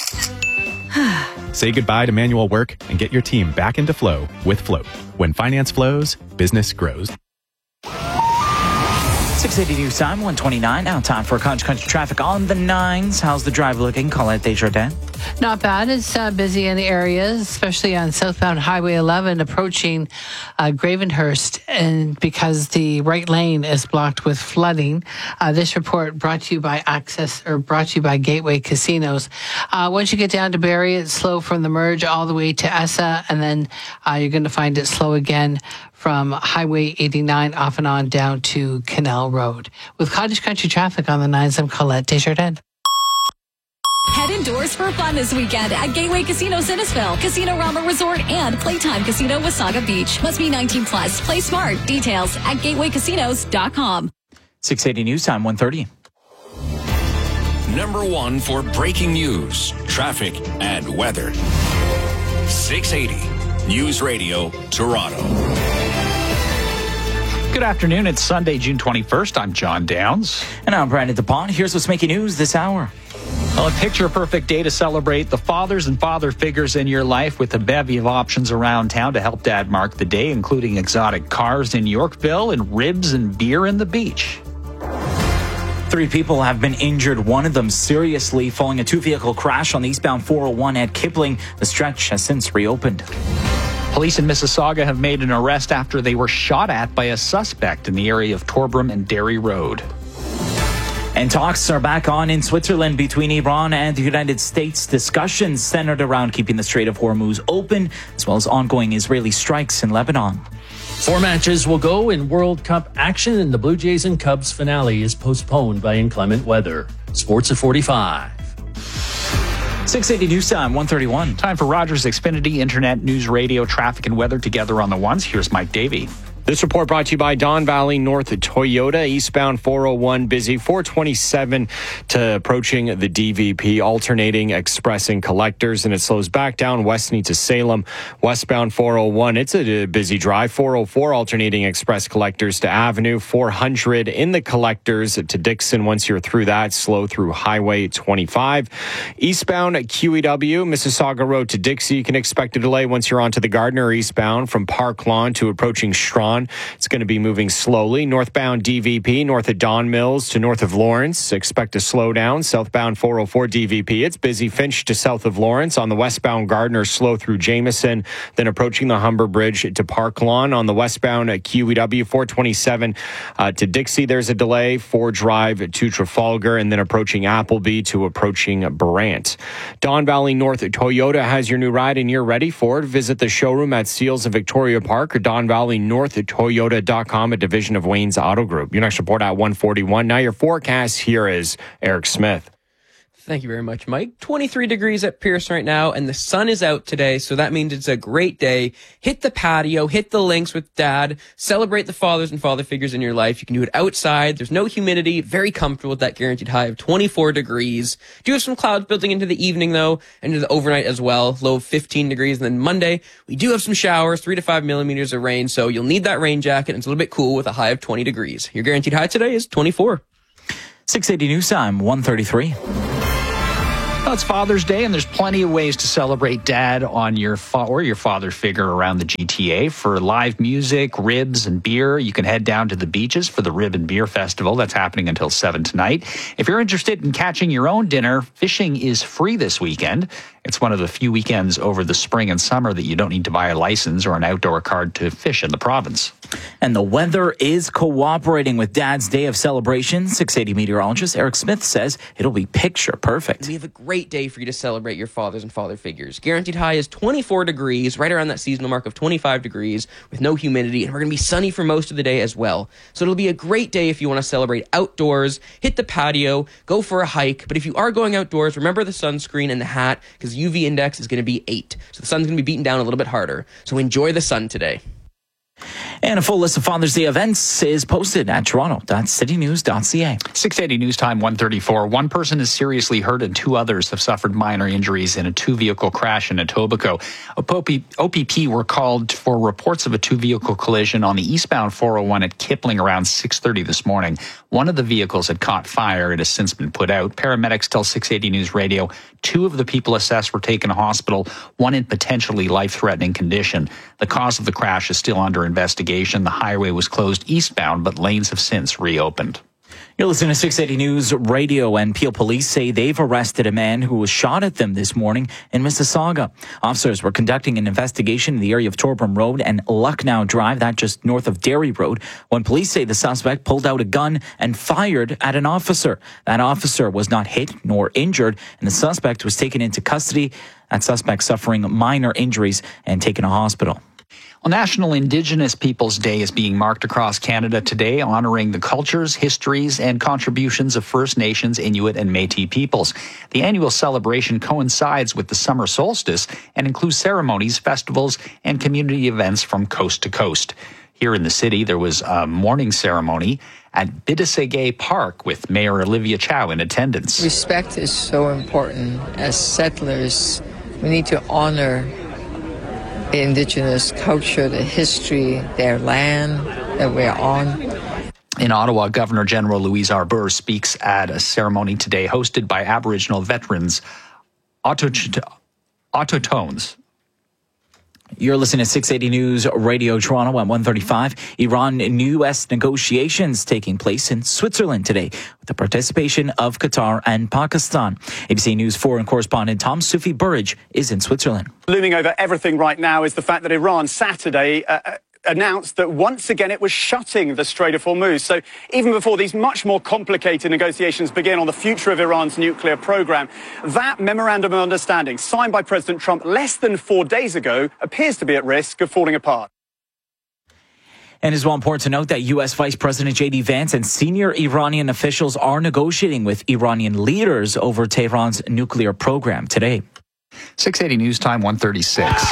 Say goodbye to manual work and get your team back into flow with Float. When finance flows, business grows. six eighty News Time, one twenty-nine. Now time for country country traffic on the nines. How's the drive looking? Colette Desjardins. Not bad. It's uh, busy in the areas, especially on southbound Highway eleven approaching uh, Gravenhurst, and because the right lane is blocked with flooding. Uh, this report brought to you by Access, or brought to you by Gateway Casinos. Uh, once you get down to Barrie, it's slow from the merge all the way to Essa, and then uh, you're going to find it slow again from Highway eighty-nine off and on down to Canal Road. With Cottage Country traffic on the nines, I'm Colette Desjardins. Head indoors for fun this weekend at Gateway Casino Sinnesville, Casino Rama Resort, and Playtime Casino Wasaga Beach. Must be nineteen plus. Play smart. Details at gateway casinos dot com. six eighty News Time, one thirty. Number one for breaking news, traffic, and weather. six eighty News Radio, Toronto. Good afternoon. It's Sunday, June twenty-first. I'm John Downs. And I'm Brandon DePont. Here's what's making news this hour. Well, a picture-perfect day to celebrate the fathers and father figures in your life with a bevy of options around town to help Dad mark the day, including exotic cars in Yorkville and ribs and beer in the beach. Three people have been injured, one of them seriously, following a two-vehicle crash on the eastbound four oh one at Kipling. The stretch has since reopened. Police in Mississauga have made an arrest after they were shot at by a suspect in the area of Torbram and Derry Road. And talks are back on in Switzerland between Iran and the United States. Discussions centered around keeping the Strait of Hormuz open, as well as ongoing Israeli strikes in Lebanon. Four matches will go in World Cup action, and the Blue Jays and Cubs finale is postponed by inclement weather. Sports at forty-five. six eighty News Time, one thirty-one. Time for Rogers Xfinity Internet News Radio Traffic and Weather together on the ones. Here's Mike Davey. This report brought to you by Don Valley North Toyota, eastbound four oh one busy, four twenty-seven to approaching the D V P, alternating express and collectors, and it slows back down Westney to Salem, westbound four oh one. It's a busy drive, four oh four alternating express collectors to Avenue, four hundred in the collectors to Dixon. Once you're through that, slow through Highway twenty-five. Eastbound Q E W, Mississauga Road to Dixie, you can expect a delay once you're onto the Gardner eastbound from Park Lawn to approaching Strawn. one. It's going to be moving slowly. Northbound D V P, north of Don Mills to north of Lawrence. Expect a slowdown. Southbound four oh four D V P. It's busy Finch to south of Lawrence. On the westbound Gardner, slow through Jameson. Then approaching the Humber Bridge to Park Lawn. On the westbound at Q E W four twenty-seven uh, to Dixie, there's a delay. Ford Drive to Trafalgar. And then approaching Appleby to approaching Brant. Don Valley North Toyota has your new ride and you're ready for it. Visit the showroom at Seals of Victoria Park or Don Valley North Toyota dot com, a division of Wayne's Auto Group. Your next report at one forty-one. Now your forecast, here is Eric Smith. Thank you very much, Mike. twenty-three degrees at Pearson right now, and the sun is out today, so that means it's a great day. Hit the patio, hit the links with Dad, celebrate the fathers and father figures in your life. You can do it outside. There's no humidity, very comfortable with that guaranteed high of twenty-four degrees. Do have some clouds building into the evening, though, and into the overnight as well, low of fifteen degrees. And then Monday, we do have some showers, three to five millimeters of rain, so you'll need that rain jacket, and it's a little bit cool with a high of twenty degrees. Your guaranteed high today is twenty-four. six eighty News Time, one thirty-three. Well, it's Father's Day, and there's plenty of ways to celebrate Dad on your fa- or your father figure around the G T A. For live music, ribs, and beer, you can head down to the beaches for the Rib and Beer Festival. That's happening until seven tonight. If you're interested in catching your own dinner, fishing is free this weekend. It's one of the few weekends over the spring and summer that you don't need to buy a license or an outdoor card to fish in the province. And the weather is cooperating with Dad's Day of Celebration. six eighty meteorologist Eric Smith says it'll be picture perfect. We have a great day for you to celebrate your fathers and father figures. Guaranteed high is twenty-four degrees, right around that seasonal mark of twenty-five degrees with no humidity, and we're going to be sunny for most of the day as well. So it'll be a great day if you want to celebrate outdoors, hit the patio, go for a hike. But if you are going outdoors, remember the sunscreen and the hat, because U V index is going to be eight. So the sun's going to be beaten down a little bit harder. So enjoy the sun today. And a full list of Father's Day events is posted at toronto dot city news dot c a. six eighty News Time, one thirty-four. One person is seriously hurt and two others have suffered minor injuries in a two-vehicle crash in Etobicoke. O P P were called for reports of a two-vehicle collision on the eastbound four oh one at Kipling around six thirty this morning. One of the vehicles had caught fire. It has since been put out. Paramedics tell six eighty News Radio two of the people assessed were taken to hospital, one in potentially life-threatening condition. The cause of the crash is still under investigation. The highway was closed eastbound, but lanes have since reopened. You're listening to six eighty News Radio, and Peel Police say they've arrested a man who was shot at them this morning in Mississauga. Officers were conducting an investigation in the area of Torbram Road and Lucknow Drive, that just north of Derry Road, when police say the suspect pulled out a gun and fired at an officer. That officer was not hit nor injured, and the suspect was taken into custody. That suspect suffering minor injuries and taken to hospital. Well, National Indigenous Peoples Day is being marked across Canada today, honoring the cultures, histories, and contributions of First Nations, Inuit, and Métis peoples. The annual celebration coincides with the summer solstice and includes ceremonies, festivals, and community events from coast to coast. Here in the city, there was a morning ceremony at Bidisegay Park with Mayor Olivia Chow in attendance. Respect is so important. As settlers, we need to honor the Indigenous culture, the history, their land that we're on. In Ottawa, Governor General Louise Arbour speaks at a ceremony today hosted by Aboriginal veterans, Autochtones. You're listening to six eighty News Radio Toronto at one thirty-five. Iran and U S negotiations taking place in Switzerland today with the participation of Qatar and Pakistan. A B C News foreign correspondent Tom Sufi Burridge is in Switzerland. Looming over everything right now is the fact that Iran Saturday uh, announced that once again it was shutting the Strait of Hormuz. So even before these much more complicated negotiations begin on the future of Iran's nuclear program, that memorandum of understanding signed by President Trump less than four days ago appears to be at risk of falling apart. And it's well important to note that U S Vice President J D Vance and senior Iranian officials are negotiating with Iranian leaders over Tehran's nuclear program today. six eighty News Time, one thirty-six.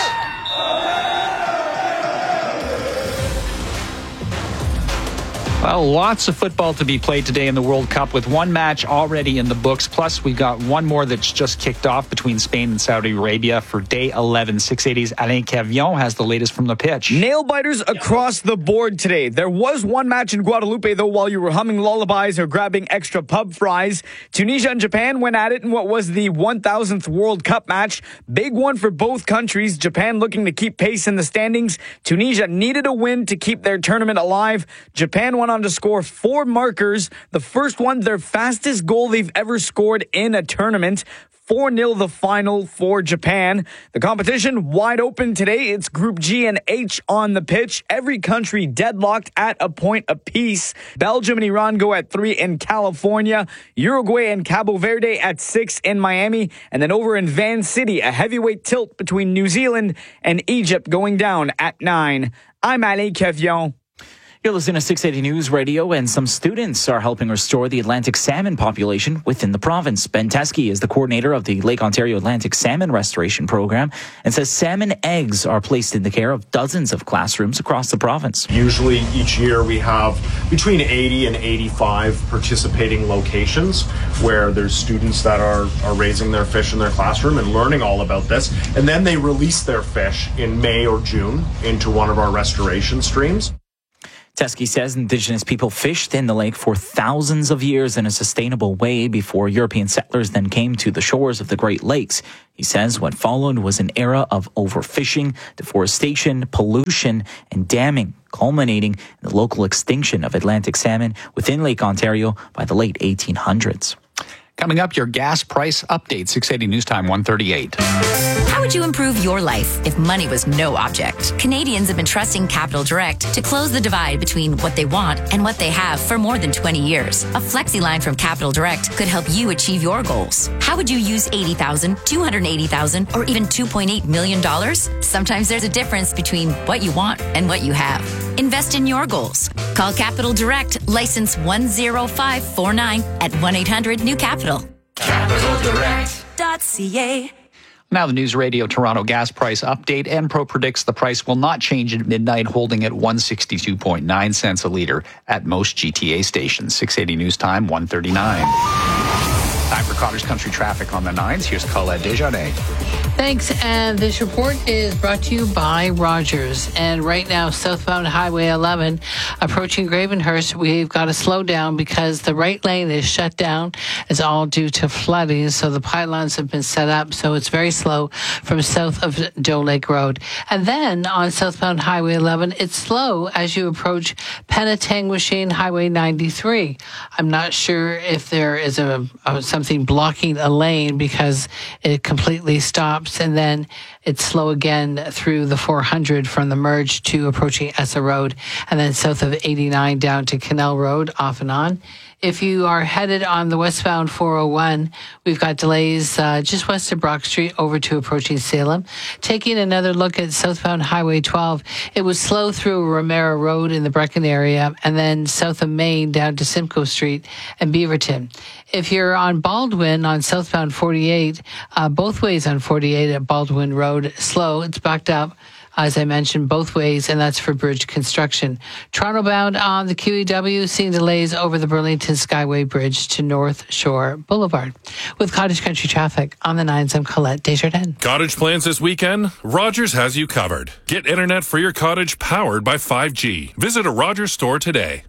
Well, lots of football to be played today in the World Cup with one match already in the books. Plus, we've got one more that's just kicked off between Spain and Saudi Arabia for day eleven. six eighty's Alain Cavillon has the latest from the pitch. Nail-biters across the board today. There was one match in Guadalupe, though, while you were humming lullabies or grabbing extra pub fries. Tunisia and Japan went at it in what was the one thousandth World Cup match. Big one for both countries. Japan looking to keep pace in the standings. Tunisia needed a win to keep their tournament alive. Japan went on to score four markers. The first one, their fastest goal they've ever scored in a tournament. four nil the final for Japan. The competition wide open today. It's Group G and H on the pitch. Every country deadlocked at a point apiece. Belgium and Iran go at three in California. Uruguay and Cabo Verde at six in Miami. And then over in Van City, a heavyweight tilt between New Zealand and Egypt going down at nine. I'm Alain Cavillon. You're listening to six eighty News Radio, and some students are helping restore the Atlantic salmon population within the province. Ben Teskey is the coordinator of the Lake Ontario Atlantic Salmon Restoration Program and says salmon eggs are placed in the care of dozens of classrooms across the province. Usually each year we have between eighty and eighty-five participating locations where there's students that are, are raising their fish in their classroom and learning all about this. And then they release their fish in May or June into one of our restoration streams. Teskey says Indigenous people fished in the lake for thousands of years in a sustainable way before European settlers then came to the shores of the Great Lakes. He says what followed was an era of overfishing, deforestation, pollution, and damming, culminating in the local extinction of Atlantic salmon within Lake Ontario by the late eighteen hundreds. Coming up, your gas price update, six eighty News Time, one thirty-eight. How would you improve your life if money was no object? Canadians have been trusting Capital Direct to close the divide between what they want and what they have for more than twenty years. A flexi line from Capital Direct could help you achieve your goals. How would you use eighty thousand dollars, two hundred eighty thousand dollars, or even two point eight million dollars? Sometimes there's a difference between what you want and what you have. Invest in your goals. Call Capital Direct, license one zero five four nine at one eight hundred new capital. capital direct dot c a. Now the News Radio Toronto gas price update. Enpro predicts the price will not change at midnight, holding at one hundred sixty-two point nine cents a litre at most G T A stations. six eighty News Time, one thirty-nine. Time for Cottage Country traffic on the nines. Here's Colette Desjardins. Thanks, and this report is brought to you by Rogers. And right now, southbound Highway eleven, approaching Gravenhurst, we've got to slow down because the right lane is shut down. It's all due to flooding, so the pylons have been set up, so it's very slow from south of Doe Lake Road. And then on southbound Highway eleven, it's slow as you approach Penetanguishene Highway ninety-three. I'm not sure if there is a, a something blocking a lane because it completely stops. And then it's slow again through the four hundred from the merge to approaching Essa Road, and then south of eighty-nine down to Canal Road, off and on. If you are headed on the westbound four oh one, we've got delays uh, just west of Brock Street over to approaching Salem. Taking another look at southbound Highway twelve, it was slow through Romero Road in the Brecken area, and then south of Main down to Simcoe Street and Beaverton. If you're on Baldwin on southbound forty-eight, uh, both ways on forty-eight at Baldwin Road, slow. It's backed up, as I mentioned, both ways, and that's for bridge construction. Toronto bound on the Q E W, seeing delays over the Burlington Skyway Bridge to North Shore Boulevard. With Cottage Country traffic on the nines, I'm Colette Desjardins. Cottage plans this weekend? Rogers has you covered. Get internet for your cottage powered by five G. Visit a Rogers store today.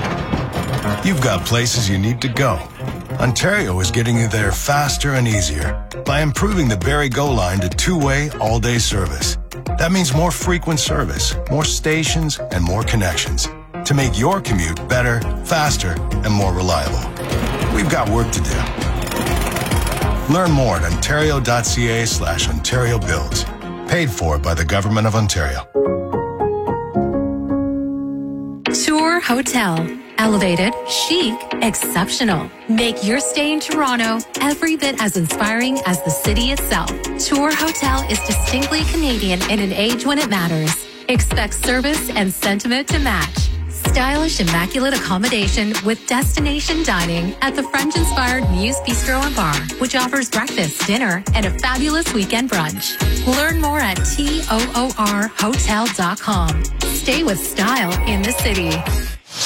You've got places you need to go. Ontario is getting you there faster and easier by improving the Barrie Go line to two-way, all-day service. That means more frequent service, more stations, and more connections to make your commute better, faster, and more reliable. We've got work to do. Learn more at ontario.ca slash Ontario Builds. Paid for by the Government of Ontario. Tour Hotel. Elevated, chic, exceptional. Make your stay in Toronto every bit as inspiring as the city itself. Tour Hotel is distinctly Canadian in an age when it matters. Expect service and sentiment to match. Stylish, immaculate accommodation with destination dining at the French-inspired Muse Bistro and Bar, which offers breakfast, dinner, and a fabulous weekend brunch. Learn more at toor hotel dot com. Stay with style in the city.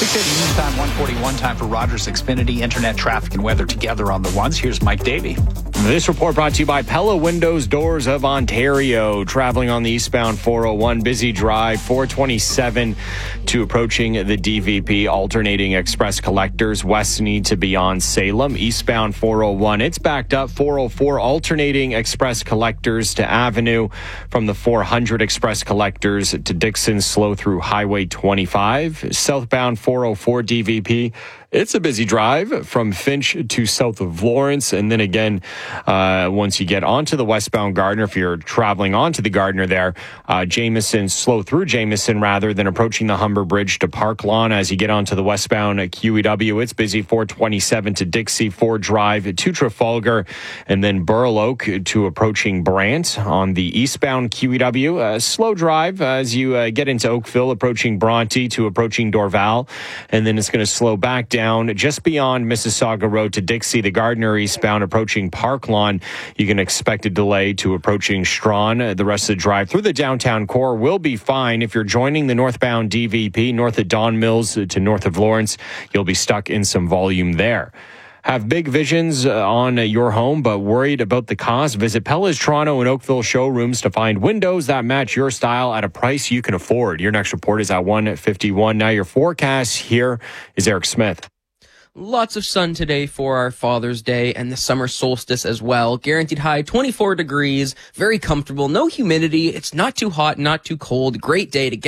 six eighty noon time, one forty-one time for Rogers Xfinity Internet traffic and weather together on the ones. Here's Mike Davey. This report brought to you by Pella Windows Doors of Ontario. Traveling on the eastbound four oh one, busy drive, four twenty-seven to approaching the D V P. Alternating express collectors west need to beyond Salem. Eastbound four oh one, it's backed up. four oh four alternating express collectors to Avenue. From the four hundred express collectors to Dixon, slow through Highway twenty-five. Southbound four oh four D V P. It's a busy drive from Finch to south of Lawrence. And then again, uh, once you get onto the westbound Gardner, if you're traveling onto the Gardner there, uh, Jameson, slow through Jameson rather than approaching the Humber Bridge to Park Lawn. As you get onto the westbound Q E W, it's busy four twenty-seven to Dixie, Ford Drive to Trafalgar, and then Burloak to approaching Brant. On the eastbound Q E W, uh, slow drive as you uh, get into Oakville, approaching Bronte to approaching Dorval, and then it's going to slow back down just beyond Mississauga Road to Dixie, the Gardner eastbound approaching Park Lawn. You can expect a delay to approaching Strawn. The rest of the drive through the downtown core will be fine. If you're joining the northbound D V P north of Don Mills to north of Lawrence, you'll be stuck in some volume there. Have big visions uh, on uh, your home, but worried about the cost? Visit Pella's Toronto and Oakville showrooms to find windows that match your style at a price you can afford. Your next report is at one fifty-one. Now your forecast, here is Eric Smith. Lots of sun today for our Father's Day and the summer solstice as well. Guaranteed high twenty-four degrees, very comfortable, no humidity. It's not too hot, not too cold. Great day to get